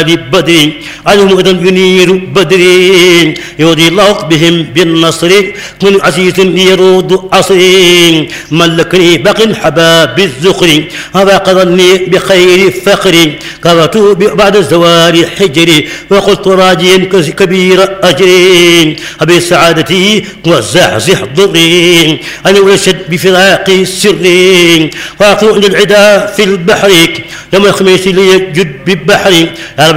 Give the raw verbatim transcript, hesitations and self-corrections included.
بدر عنهم غدا ينير بدر يودي الله بهم بالنصر كن عزيز يرود عصري ملكني باق حباب الزخر هذا قضني بخير فخر كرت بعد الزوار حجري وقلت راجيا كبير أجري أبي سعادتي والزحزح ضري أنا ولشد بفراقي سري واقع عند العدا في البحر يوم الخميس ليجد بالبحر